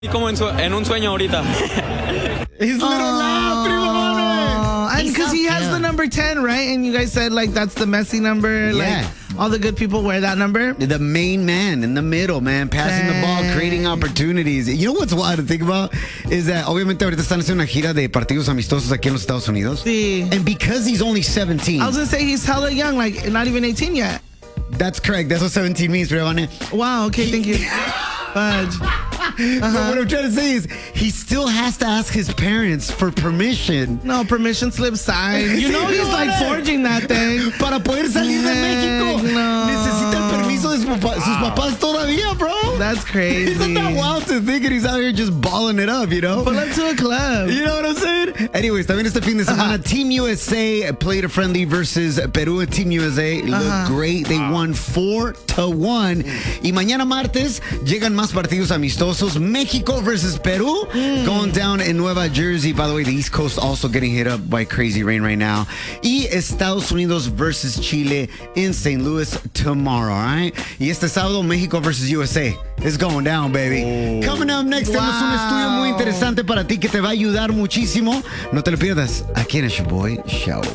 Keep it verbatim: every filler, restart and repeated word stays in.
Como en, su, en un sueño ahorita. His little laugh, primo. And because he has the number ten, right? And you guys said, like, that's the Messi number. Yeah. Like, all the good people wear that number. The main man in the middle, man, passing the ball, creating opportunities. You know what's wild to think about? Is that, obviamente, ahorita están haciendo una gira de partidos amistosos aquí en los Estados Unidos. Sí. And because he's only seventeen. I was going to say he's hella young, like, not even eighteen yet. That's correct. That's what seventeen means, Ravane. Wow, okay, thank you. Fudge. Uh-huh. But what I'm trying to say is he still has to ask his parents for permission. No, permission slip signed. You know he's like forging that thing. Para poder salir de México. No. Necesita el permiso de sus papás, sus papás todavía, bro. That's crazy. Isn't that wild to think that he's out here just balling it up, you know? Pull up to a club. You know what I'm saying? Anyways, también este fin de semana, uh-huh. Team U S A played a friendly versus Peru. Team U S A looked uh-huh. great. They won four to one. Y mañana martes llegan más partidos amistosos. México versus Peru mm. going down in Nueva Jersey. By the way, the East Coast also getting hit up by crazy rain right now. Y Estados Unidos versus Chile in Saint Louis tomorrow, all right? Y este sábado, México versus U S A. It's going down, baby. Oh. Coming up next, wow. tenemos un estudio muy interesante para ti que te va a ayudar muchísimo. No te lo pierdas aquí en el Show Boy Show.